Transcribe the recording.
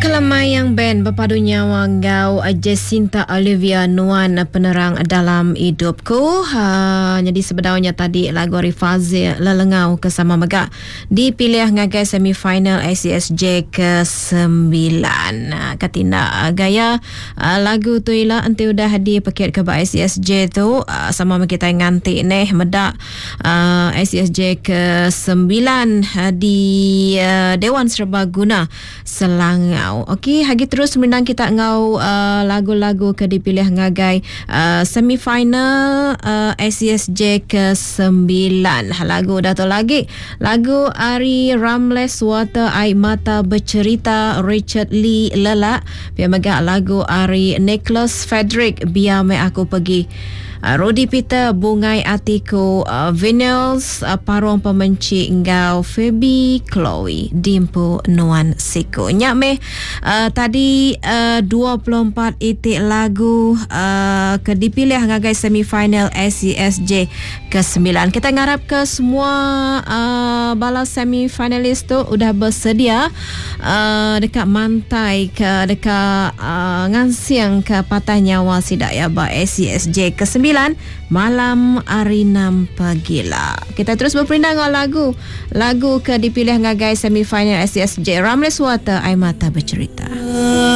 Kelamayang band berpadu nyawa ngau Jacinta Olivia Nuan penerang dalam hidupku. Jadi sebenarnya tadi lagu Rifazil Lelengau Kesama Megak dipilih ngagai semifinal ACSJ ke-9. Katina gaya lagu tu ialah ente udah dipekit ke ACSJ tu sama kita nganti neh medak ACSJ ke-9 di Dewan Serbaguna Selangau. Okey, hari terus menang kita ngau lagu-lagu ke dipilih ngagai semifinal ACSJ ke-9. Lagu dah tu lagi. Lagu Ari Ramles Water Air Mata Bercerita Richard Lee Lelak. Biar megak lagu Ari Nicholas Frederick Biar Me Aku Pergi. Rudy Peter Bungai Atiku Vinyls Parong Pemenci Ngau Phoebe Chloe Dimpu Nuan Siku. Nyak meh tadi 24 itik lagu ke dipilih ngagai semifinal ACSJ ke-9. Kita ngarap ke semua bala semifinalis tu udah bersedia dekat mantai ke dekat ngansiang ke Patah Nyawa Sidak ya ba ACSJ ke-9 malam hari 6 pagila. Kita terus berpindah dengan lagu ke dipilih ngagai semifinal ACSJ. Ramles Water Air Mata Bercerita.